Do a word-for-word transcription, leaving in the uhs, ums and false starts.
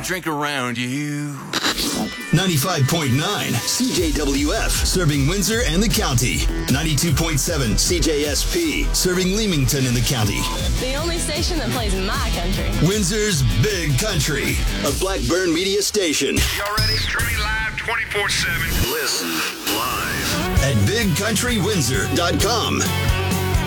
drink around you. ninety-five point nine C J W F, serving Windsor and the county. ninety-two point seven C J S P, serving Leamington and the county. The only station that plays my country. Windsor's Big Country, a Blackburn media station. Y'all ready? Streaming live twenty-four seven. Listen live at big country windsor dot com.